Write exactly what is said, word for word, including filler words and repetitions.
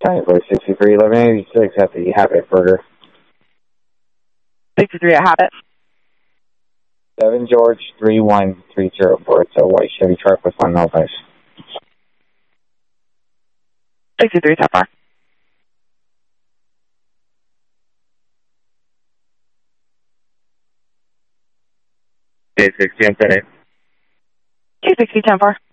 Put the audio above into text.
County Boy sixty-three eleven eighty-six at the Habit Burger. sixty-three at Habit. seven George three one three zero four. It's a white Chevy truck with one Elvis. sixty-three, so far. J sixty, I'm ten eight. two sixty, ten four.